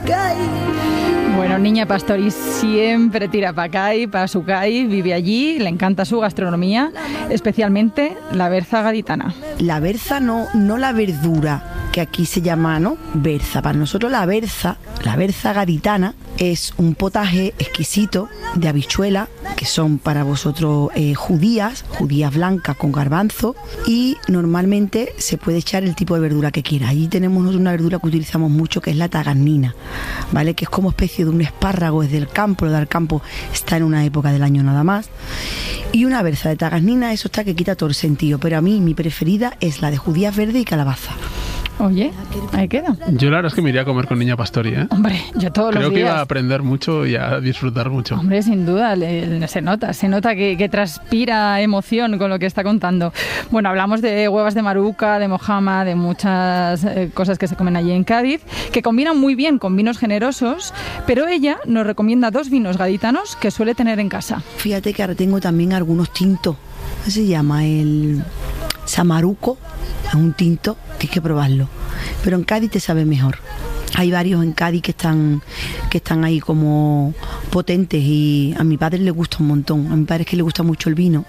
Bueno, Niña Pastori siempre tira para acá y para su CAI, vive allí, le encanta su gastronomía, especialmente la berza gaditana. La berza no la verdura, que aquí se llama, ¿no?, berza. Para nosotros la berza gaditana, es un potaje exquisito de habichuela, que son para vosotros judías blancas con garbanzo, y normalmente se puede echar el tipo de verdura que quiera. Allí tenemos una verdura que utilizamos mucho, que es la tagarnina, ¿vale?, que es como especie de un espárrago, es del campo. Lo del campo está en una época del año nada más. Y una berza de tagarnina, eso está que quita todo el sentido, pero a mí mi preferida es la de judías verde y calabaza. Oye, ahí queda. Yo la verdad es que me iría a comer con Niña Pastori, ¿eh? Hombre, yo todos los días. Creo que iba a aprender mucho y a disfrutar mucho. Hombre, sin duda, se nota que transpira emoción con lo que está contando. Bueno, hablamos de huevas de maruca, de mojama, de muchas cosas que se comen allí en Cádiz, que combinan muy bien con vinos generosos, pero ella nos recomienda 2 vinos gaditanos que suele tener en casa. Fíjate que ahora tengo también algunos tintos. ¿Qué se llama? El Samaruco. Es un tinto, tienes que probarlo. Pero en Cádiz te sabe mejor. Hay varios en Cádiz que están ahí como potentes, y a mi padre le gusta un montón. A mi padre es que le gusta mucho el vino,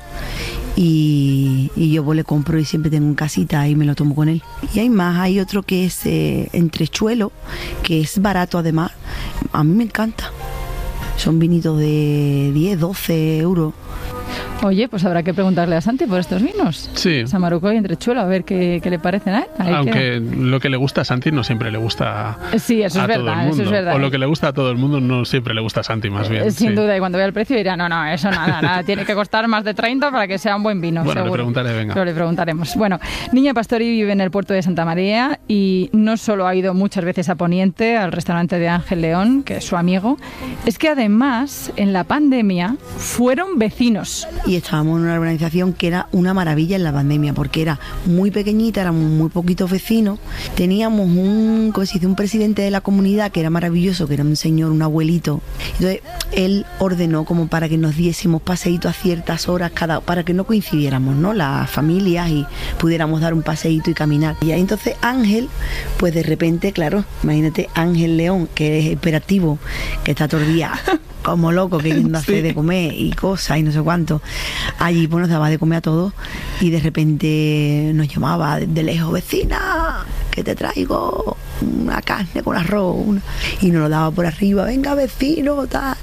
y yo pues le compro y siempre tengo en casita y me lo tomo con él. Y hay otro que es entrechuelo, que es barato además. A mí me encanta. Son vinitos de 10, 12 euros. Oye, pues habrá que preguntarle a Santi por estos vinos. Sí. Samaruco y entrechuelo, a ver qué le parecen a él. Aunque lo que le gusta a Santi no siempre le gusta sí, eso a es verdad, todo el mundo. Eso es verdad. O lo que le gusta a todo el mundo no siempre le gusta a Santi, más bien. Sin duda, y cuando vea el precio dirá, no, eso nada, tiene que costar más de 30 para que sea un buen vino. Bueno, seguro. le preguntaré, venga. Pero le preguntaremos. Bueno, Niña Pastori vive en el puerto de Santa María y no solo ha ido muchas veces a Poniente, al restaurante de Ángel León, que es su amigo, es que además, en la pandemia, fueron vecinos. Y estábamos en una organización que era una maravilla en la pandemia, porque era muy pequeñita, éramos muy poquitos vecinos, teníamos un presidente de la comunidad que era maravilloso, que era un señor, un abuelito. Entonces él ordenó como para que nos diésemos paseíto a ciertas horas para que no coincidiéramos, ¿no?, las familias, y pudiéramos dar un paseíto y caminar. Y ahí entonces Ángel, pues de repente, claro, imagínate Ángel León, que es hiperactivo, que está todo el día como loco queriendo hacer de comer y cosas y no sé cuánto. Allí pues nos daba de comer a todos, y de repente nos llamaba de lejos: vecina, que te traigo una carne con arroz, y nos lo daba por arriba: venga vecino, tal.